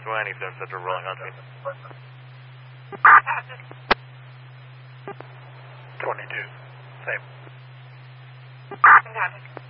20, Film Center rolling on scene. 22, same. Contact.